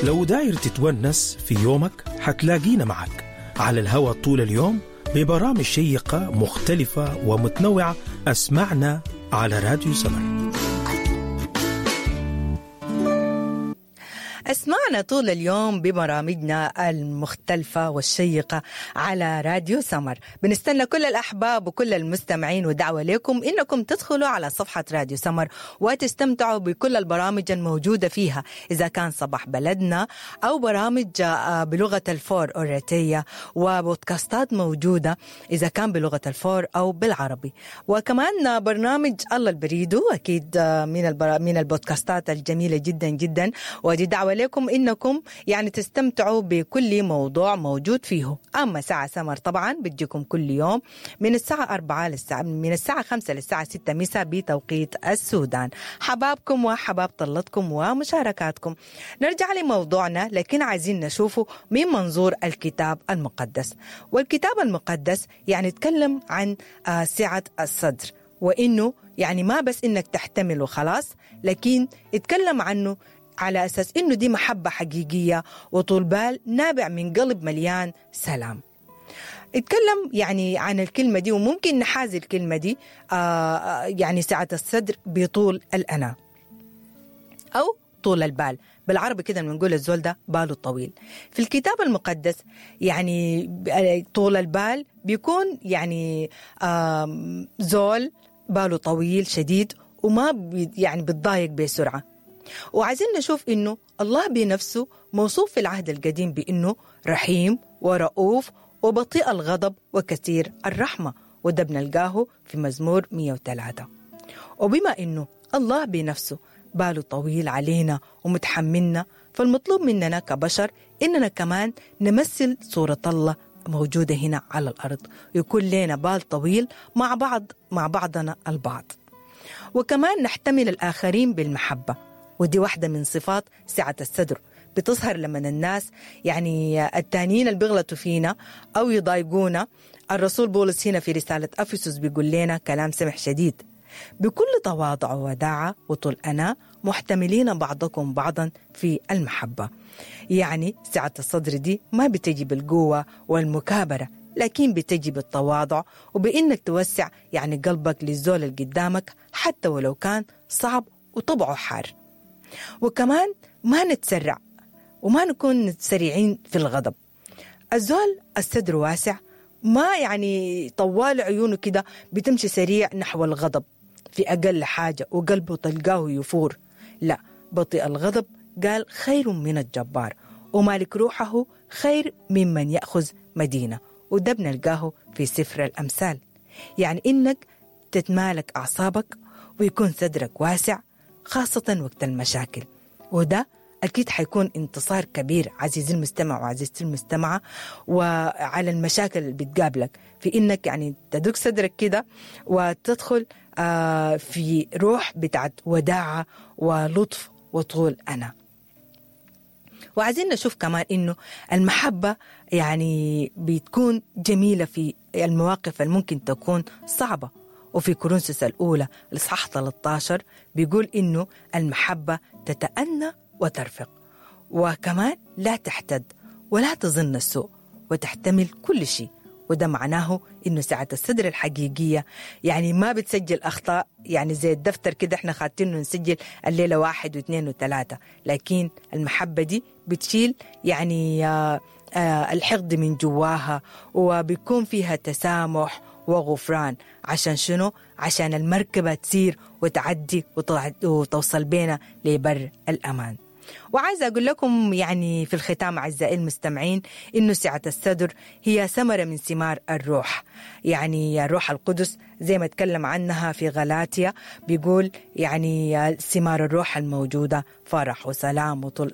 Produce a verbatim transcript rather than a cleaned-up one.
لو داير تتونس في يومك حتلاقينا معك على الهواء طول اليوم ببرامج شيقة مختلفة ومتنوعة. أسمعنا على راديو سمر. اسمعنا طول اليوم ببرامجنا المختلفة والشيقة على راديو سمر. بنستنى كل الأحباب وكل المستمعين ودعوة لكم إنكم تدخلوا على صفحة راديو سمر وتستمتعوا بكل البرامج الموجودة فيها، إذا كان صباح بلدنا أو برامج بلغة الفور أوريتية وبودكاستات موجودة إذا كان بلغة الفور أو بالعربي، وكمان برنامج الله البريدو أكيد من البرا... من البودكاستات الجميلة جدا جدا. ودي دعوة لكم إنكم يعني تستمتعوا بكل موضوع موجود فيه. أما ساعة سمر طبعا بتجيكم كل يوم من الساعة أربعة للساعة من الساعة خمسة للساعة ستة مساء بتوقيت السودان. حبابكم وحباب طلتكم ومشاركاتكم. نرجع لموضوعنا، لكن عايزين نشوفه من منظور الكتاب المقدس. والكتاب المقدس يعني يتكلم عن سعة الصدر، وإنه يعني ما بس إنك تحتمل وخلاص، لكن يتكلم عنه على أساس إنه دي محبة حقيقية وطول بال نابع من قلب مليان سلام. اتكلم يعني عن الكلمة دي، وممكن نحازي الكلمة دي آه يعني سعة الصدر بطول الأنا أو طول البال. بالعربي كده بنقول الزول ده باله طويل. في الكتاب المقدس يعني طول البال بيكون يعني آه زول باله طويل شديد وما بي يعني بتضايق بسرعة. وعايزين نشوف إنه الله بنفسه موصوف في العهد القديم بإنه رحيم ورؤوف وبطيء الغضب وكثير الرحمة، وده بنلقاه في مزمور مئة وثلاثة. وبما إنه الله بنفسه باله طويل علينا ومتحملنا، فالمطلوب مننا كبشر إننا كمان نمثل صورة الله موجودة هنا على الأرض، يكون لنا بال طويل مع بعض مع بعضنا البعض، وكمان نحتمل الآخرين بالمحبة. ودي واحدة من صفات سعة الصدر، بتظهر لما الناس يعني التانيين اللي بيغلطوا فينا أو يضايقونا. الرسول بولس هنا في رسالة أفسس بيقول لنا كلام سمح شديد: بكل تواضع وداعة وطول أنا محتملين بعضكم بعضا في المحبة. يعني سعة الصدر دي ما بتجي بالقوة والمكابرة، لكن بتجي بالتواضع وبإنك توسع يعني قلبك للزول اللي قدامك حتى ولو كان صعب وطبعه حار. وكمان ما نتسرع وما نكون سريعين في الغضب. الزول الصدر واسع ما يعني طوال عيونه كده بتمشي سريع نحو الغضب في أقل حاجة وقلبه تلقاه يفور. لا، بطيء الغضب قال خير من الجبار، ومالك روحه خير ممن يأخذ مدينة، وده بنلقاه في سفر الأمثال. يعني إنك تتمالك أعصابك ويكون صدرك واسع خاصة وقت المشاكل، وده أكيد حيكون انتصار كبير عزيزي المستمع وعزيزتي المستمعة وعلى المشاكل اللي بتقابلك، في إنك يعني تدق صدرك كده وتدخل آه في روح بتاعت وداعة ولطف وطول أنا. وعايزين نشوف كمان إنه المحبة يعني بتكون جميلة في المواقف الممكن تكون صعبة. وفي كورنثوس الأولى الإصحاح ثلاثة عشر بيقول إنه المحبة تتأنى وترفق، وكمان لا تحتد ولا تظن السوء وتحتمل كل شيء. وده معناه إنه سعة الصدر الحقيقية يعني ما بتسجل أخطاء، يعني زي الدفتر كده إحنا خاتينه نسجل الليلة واحد واثنين وثلاثة، لكن المحبة دي بتشيل يعني آه آه الحقد من جواها، وبيكون فيها تسامح وغفران. عشان شنو؟ عشان المركبة تسير وتعدي وتوصل بينا لبر الأمان. وعايزة أقول لكم يعني في الختام أعزائي المستمعين إنه سعة الصدر هي ثمرة من ثمار الروح، يعني الروح القدس زي ما تكلم عنها في غلاطيا بيقول يعني ثمار الروح الموجودة فرح وسلام وطول